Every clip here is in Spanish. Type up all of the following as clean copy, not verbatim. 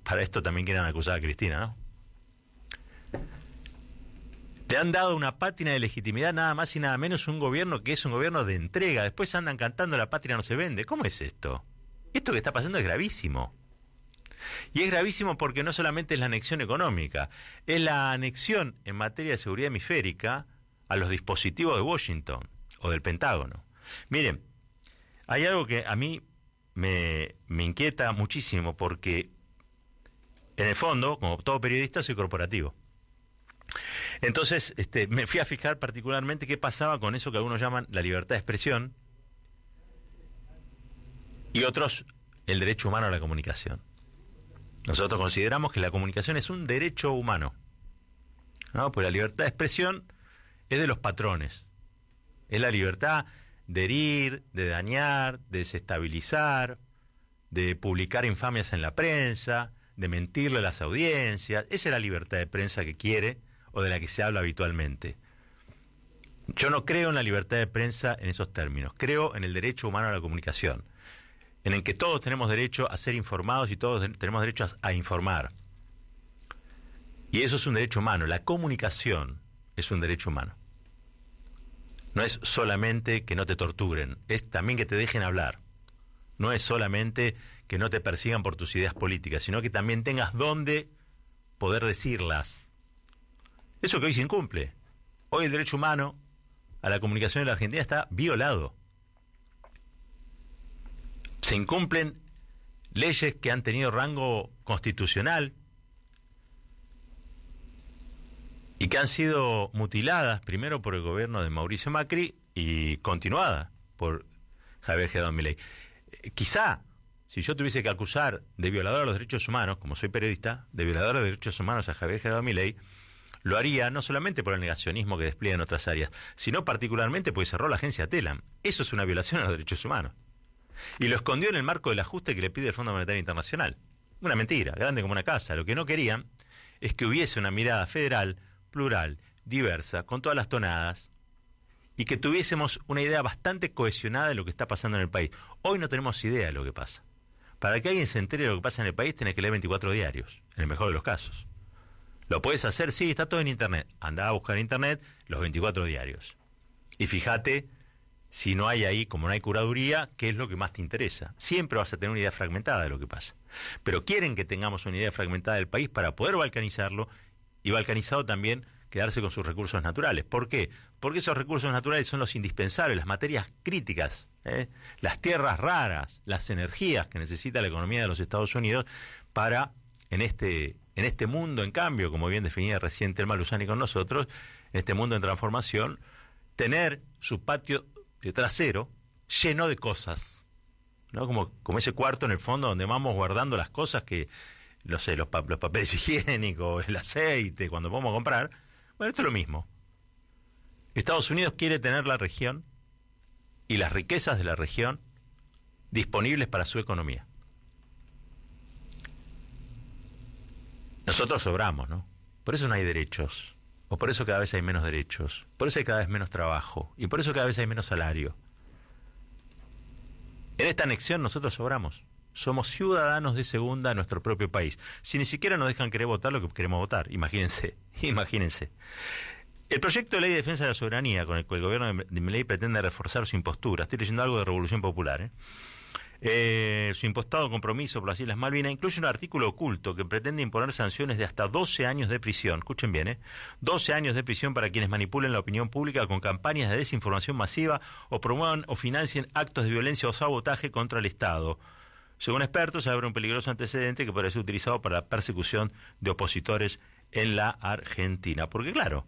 para esto también quieren acusar a Cristina, ¿no? Le han dado una pátina de legitimidad nada más y nada menos un gobierno que es un gobierno de entrega. Después andan cantando la patria no se vende. ¿Cómo es esto? Esto que está pasando es gravísimo. Y es gravísimo porque no solamente es la anexión económica, es la anexión en materia de seguridad hemisférica a los dispositivos de Washington o del Pentágono. Miren, hay algo que a mí me inquieta muchísimo porque, en el fondo, como todo periodista, soy corporativo. Entonces, me fui a fijar particularmente qué pasaba con eso que algunos llaman la libertad de expresión y otros el derecho humano a la comunicación. Nosotros consideramos que la comunicación es un derecho humano, ¿no? Pues la libertad de expresión es de los patrones. Es la libertad de herir, de dañar, de desestabilizar, de publicar infamias en la prensa, de mentirle a las audiencias. Esa es la libertad de prensa que quiere o de la que se habla habitualmente. Yo no creo en la libertad de prensa en esos términos. Creo en el derecho humano a la comunicación, en el que todos tenemos derecho a ser informados y todos tenemos derecho a informar. Y eso es un derecho humano. La comunicación es un derecho humano. No es solamente que no te torturen, es también que te dejen hablar. No es solamente que no te persigan por tus ideas políticas, sino que también tengas dónde poder decirlas. Eso que hoy se incumple. Hoy el derecho humano a la comunicación en la Argentina está violado. Se incumplen leyes que han tenido rango constitucional y que han sido mutiladas primero por el gobierno de Mauricio Macri y continuada por Javier Gerardo Milei. Quizá, si yo tuviese que acusar de violador a los derechos humanos, como soy periodista, de violador de derechos humanos a Javier Gerardo Milei, lo haría no solamente por el negacionismo que despliega en otras áreas, sino particularmente porque cerró la agencia TELAM. Eso es una violación a los derechos humanos. Y lo escondió en el marco del ajuste que le pide el Fondo Monetario Internacional. Una mentira, grande como una casa. Lo que no querían es que hubiese una mirada federal, plural, diversa, con todas las tonadas, y que tuviésemos una idea bastante cohesionada de lo que está pasando en el país. Hoy no tenemos idea de lo que pasa. Para que alguien se entere de lo que pasa en el país, tenés que leer 24 diarios, en el mejor de los casos. ¿Lo puedes hacer? Sí, está todo en Internet. Andá a buscar en Internet los 24 diarios. Y fíjate si no hay ahí, como no hay curaduría, qué es lo que más te interesa. Siempre vas a tener una idea fragmentada de lo que pasa. Pero quieren que tengamos una idea fragmentada del país para poder balcanizarlo y balcanizado también quedarse con sus recursos naturales. ¿Por qué? Porque esos recursos naturales son los indispensables, las materias críticas, las tierras raras, las energías que necesita la economía de los Estados Unidos para, en este mundo, en cambio, como bien definía recién Telma Luzani con nosotros, en este mundo en transformación, tener su patio trasero lleno de cosas, ¿no? Como ese cuarto en el fondo donde vamos guardando las cosas que, no sé, los papeles higiénicos, el aceite, cuando vamos a comprar. Bueno, esto es lo mismo. Estados Unidos quiere tener la región y las riquezas de la región disponibles para su economía. Nosotros sobramos, ¿no? Por eso no hay derechos, o por eso cada vez hay menos derechos, por eso hay cada vez menos trabajo, y por eso cada vez hay menos salario. En esta anexión nosotros sobramos. Somos ciudadanos de segunda en nuestro propio país. Si ni siquiera nos dejan querer votar lo que queremos votar, imagínense. El proyecto de ley de defensa de la soberanía, con el que el gobierno de Milei pretende reforzar su impostura, estoy leyendo algo de Revolución Popular, su impostado compromiso por las Islas Malvinas, incluye un artículo oculto que pretende imponer sanciones de hasta 12 años de prisión. Escuchen bien, 12 años de prisión para quienes manipulen la opinión pública con campañas de desinformación masiva o promuevan o financien actos de violencia o sabotaje contra el Estado. Según expertos, se abre un peligroso antecedente que podría ser utilizado para la persecución de opositores en la Argentina. Porque claro,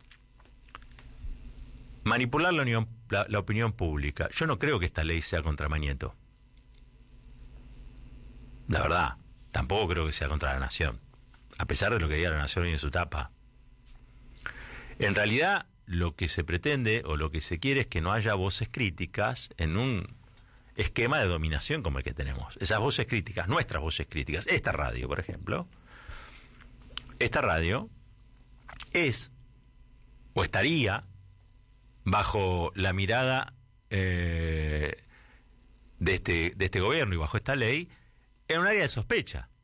manipular la opinión pública. Yo no creo que esta ley sea contra Mañeto. La verdad, tampoco creo que sea contra la nación, a pesar de lo que diga la nación hoy en su tapa. En realidad, lo que se pretende o lo que se quiere es que no haya voces críticas en un esquema de dominación como el que tenemos. Esas voces críticas, nuestras voces críticas, esta radio, por ejemplo, esta radio es o estaría bajo la mirada de este gobierno y bajo esta ley en un área de sospecha.